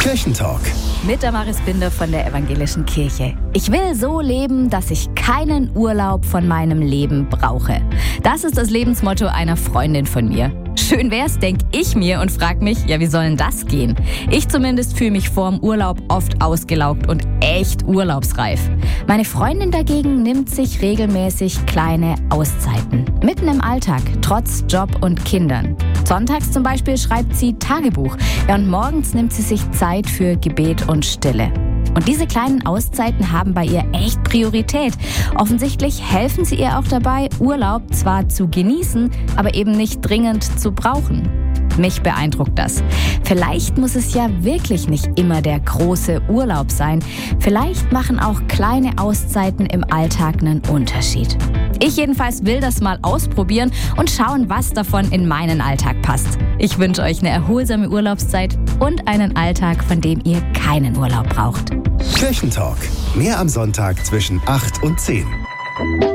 Kirchentalk. Mit Damaris Binder von der Evangelischen Kirche. Ich will so leben, dass ich keinen Urlaub von meinem Leben brauche. Das ist das Lebensmotto einer Freundin von mir. Schön wär's, denk ich mir und frag mich, ja, wie soll denn das gehen? Ich zumindest fühle mich vorm Urlaub oft ausgelaugt und echt urlaubsreif. Meine Freundin dagegen nimmt sich regelmäßig kleine Auszeiten. Mitten im Alltag, trotz Job und Kindern. Sonntags zum Beispiel schreibt sie Tagebuch. Ja, und morgens nimmt sie sich Zeit für Gebet und Stille. Und diese kleinen Auszeiten haben bei ihr echt Priorität. Offensichtlich helfen sie ihr auch dabei, Urlaub zwar zu genießen, aber eben nicht dringend zu brauchen. Mich beeindruckt das. Vielleicht muss es ja wirklich nicht immer der große Urlaub sein. Vielleicht machen auch kleine Auszeiten im Alltag einen Unterschied. Ich jedenfalls will das mal ausprobieren und schauen, was davon in meinen Alltag passt. Ich wünsche euch eine erholsame Urlaubszeit und einen Alltag, von dem ihr keinen Urlaub braucht. Kirchentalk. Mehr am Sonntag zwischen 8 und 10.